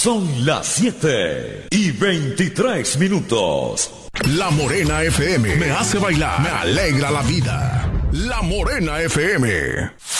Son las 7:23. La Morena FM me hace bailar, me alegra la vida. La Morena FM.